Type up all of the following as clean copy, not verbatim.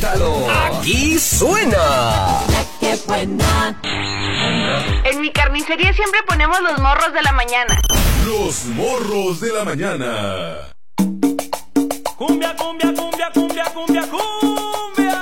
Escúchalo, aquí suena. La que buena. En mi carnicería siempre ponemos los morros de la mañana. Los morros de la mañana. Cumbia, cumbia, cumbia, cumbia, cumbia, cumbia.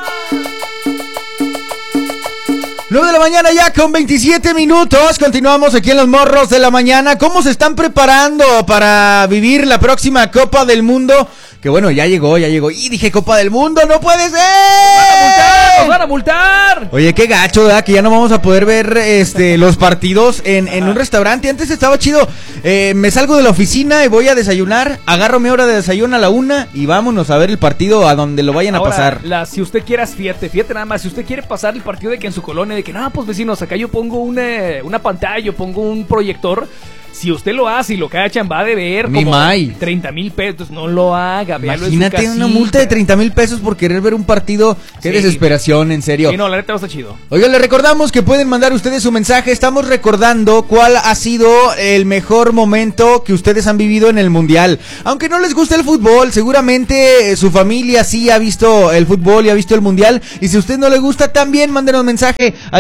9 de la mañana ya con 27 minutos. Continuamos aquí en los morros de la mañana. ¿Cómo se están preparando para vivir la próxima Copa del Mundo? Que bueno, ya llegó. Y dije, Copa del Mundo, ¡no puede ser! ¡Nos van a multar! Oye, qué gacho, ¿verdad? Que ya no vamos a poder ver los partidos en un restaurante. Antes estaba chido. Me salgo de la oficina y voy a desayunar. Agarro mi hora de desayuno a la 1 y vámonos a ver el partido a donde lo vayan a pasar. Si usted quiere, fíjate nada más, si usted quiere pasar el partido de que en su colonia, de que no, pues vecinos, acá yo pongo una pantalla, yo pongo un proyector. Si usted lo hace y lo cachan, va a deber como 30,000 pesos. No lo haga, véalo. Imagínate una multa de 30,000 pesos por querer ver un partido. Qué desesperación, en serio. Sí, no, la neta no está chido. Oigan, les recordamos que pueden mandar ustedes su mensaje. Estamos recordando cuál ha sido el mejor momento que ustedes han vivido en el Mundial. Aunque no les guste el fútbol, seguramente su familia sí ha visto el fútbol y ha visto el Mundial. Y si a usted no le gusta, también mándenos mensaje al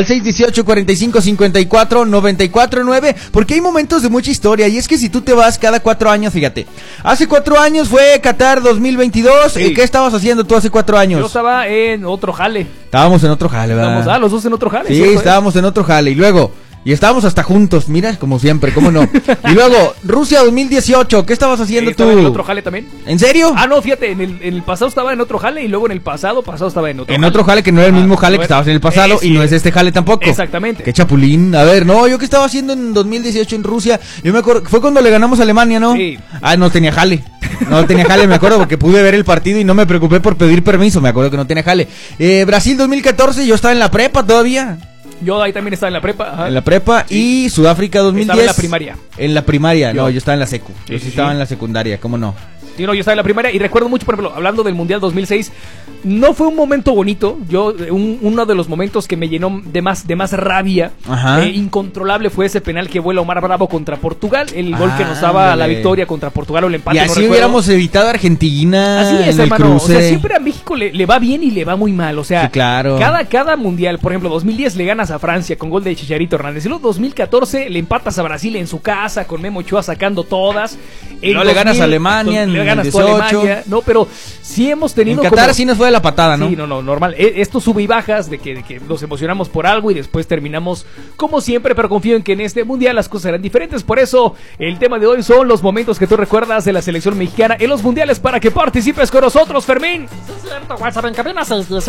618-4554-949, porque hay momentos de mucha historia, y es que si tú te vas cada 4 años, fíjate, hace 4 años fue Qatar 2022, sí. ¿Qué estabas haciendo tú hace 4 años? Yo estaba en otro jale. Estábamos en otro jale, ¿verdad? Estábamos, los dos en otro jale. Sí, estábamos en otro jale, y luego... Y estábamos hasta juntos, mira, como siempre, ¿cómo no? Y luego, Rusia 2018, ¿qué estabas haciendo tú? ¿Estaba en otro jale también? ¿En serio? Ah, no, fíjate, en el pasado estaba en otro jale y luego en el pasado estaba en otro jale. En otro jale que no era el mismo jale que estabas en el pasado y no es este jale tampoco. Exactamente. Qué chapulín. A ver, no, yo qué estaba haciendo en 2018 en Rusia, yo me acuerdo, fue cuando le ganamos a Alemania, ¿no? Sí. Ah, no tenía jale. No tenía jale, me acuerdo, porque pude ver el partido y no me preocupé por pedir permiso, me acuerdo que no tenía jale. Brasil 2014, yo estaba en la prepa todavía. Yo ahí también estaba en la prepa. Ajá. En la prepa, sí. Y Sudáfrica 2010. Estaba en la primaria. En la primaria, no, yo estaba en la secu. Sí, yo sí estaba en la secundaria, ¿cómo no? Sí, no, yo estaba en la primaria y recuerdo mucho, por ejemplo, hablando del Mundial 2006, no fue un momento bonito. Uno de los momentos que me llenó de más rabia, incontrolable, fue ese penal que vuela Omar Bravo contra Portugal, el gol que nos daba la victoria contra Portugal o el empate. Y así no hubiéramos evitado a Argentina. Así es, en el hermano. cruce. O sea, siempre a México le va bien y le va muy mal. O sea, sí, claro. Cada mundial, por ejemplo, 2010 le ganas a Francia con gol de Chicharito Hernández. Y luego 2014 le empatas a Brasil en su casa con Memo Ochoa sacando todas. Y luego le ganas a Alemania en le ganas 18. A Alemania. No, pero sí hemos tenido. En Qatar sí nos fue de la patada, ¿no? Sí, no, normal. Esto sube y bajas de que nos emocionamos por algo y después terminamos como siempre, pero confío en que en este mundial las cosas serán diferentes. Por eso el tema de hoy son los momentos que tú recuerdas de la selección mexicana en los mundiales para que participes con nosotros, Fermín. Sí, es cierto, WhatsApp en cabina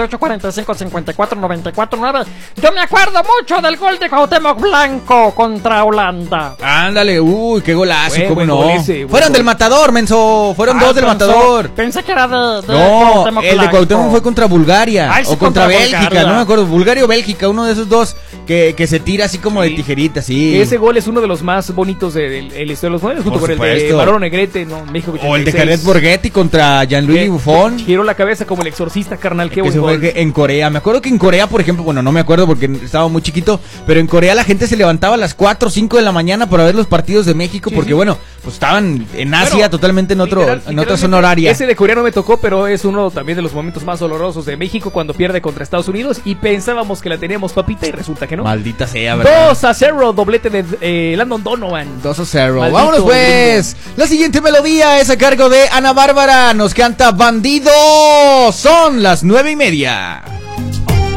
618-45-54-94-9. Yo me acuerdo mucho del gol de Cuauhtémoc Blanco contra Holanda. Ándale, uy, qué golazo, cómo no. Fueron del Matador, menso, fueron dos del Matador. Pensé que era de no, el de Cuauhtémoc fue contra Bulgaria. Ay, sí, o contra Bélgica, no me acuerdo, Bulgaria o Bélgica, uno de esos dos que se tira así como de tijerita, sí. Ese gol es uno de los más bonitos de la historia de los mundiales, junto con el de Barolo Negrete, ¿no? México 86. O el de Jared Borghetti contra Gianluigi Buffon. Giró la cabeza como el exorcista, carnal, qué buen gol. En Corea, me acuerdo que en Corea, por ejemplo, bueno, no me acuerdo porque estaba muy chiquito, pero en Corea la gente se levantaba a las 4 o 5 de la mañana para ver los partidos de México, porque bueno, pues estaban en Asia, totalmente en otra zona horaria. Ese de Corea no me tocó, pero es uno también de los momentos más dolorosos de México cuando pierde contra Estados Unidos y pensábamos que la teníamos, papita, y resulta que no. Maldita sea, ¿verdad? 2-0, doblete de Landon Donovan. 2-0. Vámonos pues. La siguiente melodía es a cargo de Ana Bárbara. Nos canta Bandido. Son las 9:30.